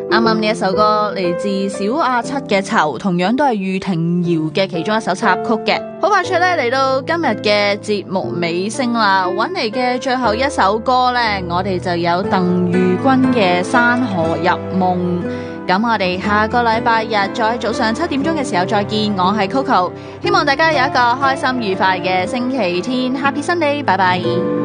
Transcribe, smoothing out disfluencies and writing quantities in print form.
啱啱呢一首歌嚟自小阿七嘅《囚》，同樣都係庾澄瑤嘅其中一首插曲嘅。好快脆咧，嚟到今日嘅節目尾聲啦，揾嚟嘅最後一首歌呢，我哋就有鄧裕君嘅《山河入夢》。咁我哋下個禮拜日再早上7點鐘嘅時候再見，我係 Coco， 希望大家有一個開心愉快嘅星期天，Happy Sunday，拜拜。